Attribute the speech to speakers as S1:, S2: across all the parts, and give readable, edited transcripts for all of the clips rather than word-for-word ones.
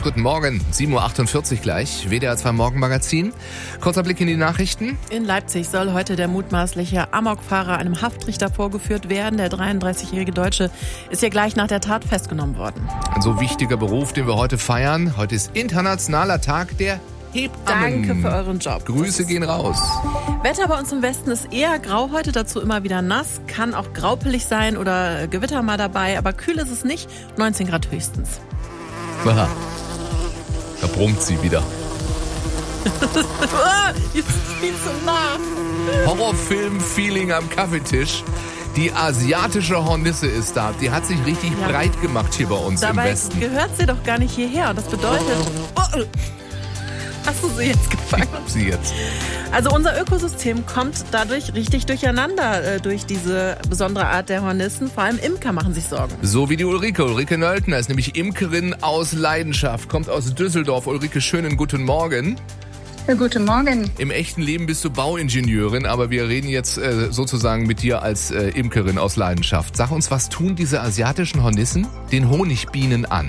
S1: guten Morgen. 7.48 Uhr gleich. WDR 2 Morgenmagazin. Kurzer Blick in die Nachrichten.
S2: In Leipzig soll heute der mutmaßliche Amokfahrer einem Haftrichter vorgeführt werden. Der 33-jährige Deutsche ist hier gleich nach der Tat festgenommen worden.
S1: Ein so wichtiger Beruf, den wir heute feiern. Heute ist Internationaler Tag der Hebammen.
S2: Danke für euren Job.
S1: Grüße gehen raus.
S2: Wetter bei uns im Westen ist eher grau heute, dazu immer wieder nass. Kann auch graupelig sein oder Gewitter mal dabei, aber kühl ist es nicht. 19 Grad höchstens.
S1: Aha. Da brummt sie wieder.
S2: Jetzt ist viel zu nah.
S1: Horrorfilm-Feeling am Kaffeetisch. Die asiatische Hornisse ist da. Die hat sich richtig breit gemacht hier bei uns im Westen.
S2: Dabei gehört sie doch gar nicht hierher. Und das bedeutet... Hast du sie jetzt gefangen?
S1: Ich hab sie jetzt.
S2: Also unser Ökosystem kommt dadurch richtig durcheinander durch diese besondere Art der Hornissen. Vor allem Imker machen sich Sorgen.
S1: So wie die Ulrike. Ulrike Nöltner ist nämlich Imkerin aus Leidenschaft. Kommt aus Düsseldorf. Ulrike, schönen guten Morgen.
S3: Ja, guten Morgen.
S1: Im echten Leben bist du Bauingenieurin, aber wir reden jetzt sozusagen mit dir als Imkerin aus Leidenschaft. Sag uns, was tun diese asiatischen Hornissen den Honigbienen an?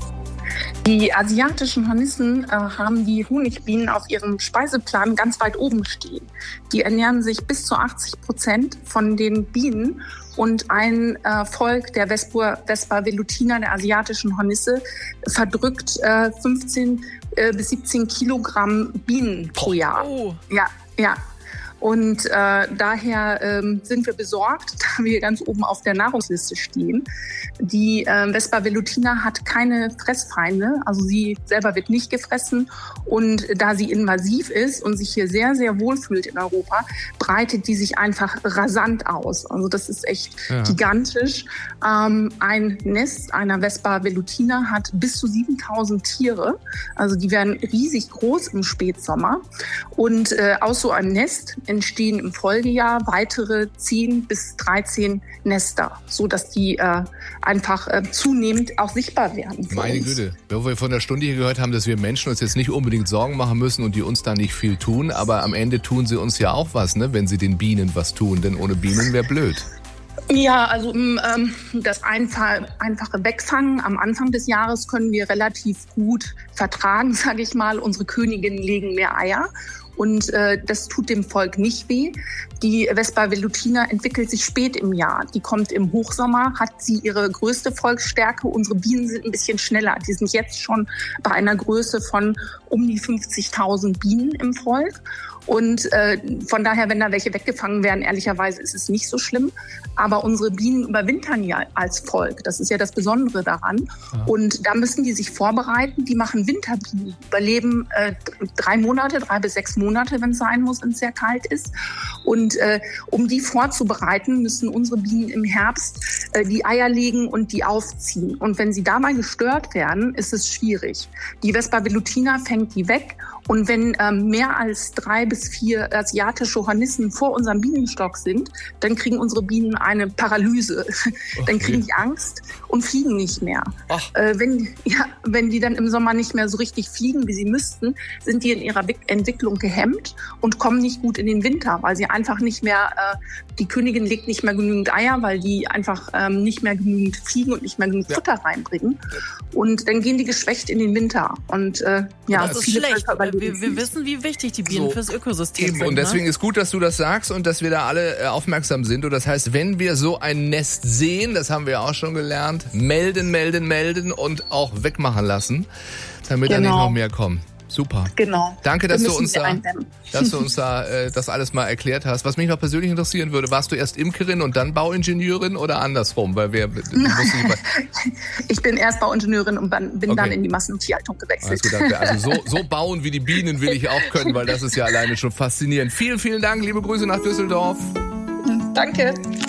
S3: Die asiatischen Hornissen haben die Honigbienen auf ihrem Speiseplan ganz weit oben stehen. Die ernähren sich bis zu 80% von den Bienen. Und ein Volk der Vespa velutina, der asiatischen Hornisse, verdrückt 15 bis 17 Kilogramm Bienen pro Jahr.
S2: Oh.
S3: Ja. Und daher sind wir besorgt, da wir ganz oben auf der Nahrungsliste stehen. Die Vespa velutina hat keine Fressfeinde, also sie selber wird nicht gefressen. Und da sie invasiv ist und sich hier sehr, sehr wohl fühlt in Europa, breitet die sich einfach rasant aus. Also das ist echt gigantisch. Ein Nest einer Vespa velutina hat bis zu 7000 Tiere. Also die werden riesig groß im Spätsommer. Und aus so einem Nest entstehen im Folgejahr weitere 10 bis 13 Nester, so dass die einfach zunehmend auch sichtbar werden.
S1: Meine Güte, wo wir von der Stunde hier gehört haben, dass wir Menschen uns jetzt nicht unbedingt Sorgen machen müssen und die uns da nicht viel tun, aber am Ende tun sie uns ja auch was, ne, wenn sie den Bienen was tun, denn ohne Bienen wäre blöd.
S3: Ja, also das einfache Wegfangen am Anfang des Jahres können wir relativ gut vertragen, sage ich mal. Unsere Königinnen legen mehr Eier. Und das tut dem Volk nicht weh. Die Vespa velutina entwickelt sich spät im Jahr. Die kommt im Hochsommer, hat sie ihre größte Volksstärke. Unsere Bienen sind ein bisschen schneller. Die sind jetzt schon bei einer Größe von um die 50.000 Bienen im Volk. Und von daher, wenn da welche weggefangen werden, ehrlicherweise ist es nicht so schlimm. Aber unsere Bienen überwintern ja als Volk. Das ist ja das Besondere daran. Ja. Und da müssen die sich vorbereiten. Die machen Winterbienen, überleben 3 bis 6 Monate, wenn es sein muss, wenn es sehr kalt ist. Und um die vorzubereiten, müssen unsere Bienen im Herbst die Eier legen und die aufziehen. Und wenn sie dabei gestört werden, ist es schwierig. Die Vespa velutina fängt die weg. Und wenn mehr als 3 bis 4 asiatische Hornissen vor unserem Bienenstock sind, dann kriegen unsere Bienen eine Paralyse. Dann kriegen die Angst und fliegen nicht mehr. Wenn die dann im Sommer nicht mehr so richtig fliegen, wie sie müssten, sind die in ihrer Entwicklung gehemmt und kommen nicht gut in den Winter, weil sie einfach nicht mehr, die Königin legt nicht mehr genügend Eier, weil die einfach nicht mehr genügend fliegen und nicht mehr genügend Futter reinbringen. Und dann gehen die geschwächt in den Winter. Und
S2: das ist schlecht. Wir wissen, wie wichtig die Bienen fürs Ökosystem sind.
S1: Und deswegen ist gut, dass du das sagst und dass wir da alle aufmerksam sind. Und das heißt, wenn wir so ein Nest sehen, das haben wir ja auch schon gelernt, melden und auch wegmachen lassen, damit da nicht noch mehr kommen. Super.
S3: Genau.
S1: Danke, dass du uns da das alles mal erklärt hast. Was mich noch persönlich interessieren würde, warst du erst Imkerin und dann Bauingenieurin oder andersrum?
S3: Ich bin erst Bauingenieurin und bin dann in die Massen- und Tierhaltung gewechselt.
S1: Also so bauen wie die Bienen will ich auch können, weil das ist ja alleine schon faszinierend. Vielen, vielen Dank. Liebe Grüße nach Düsseldorf.
S3: Danke.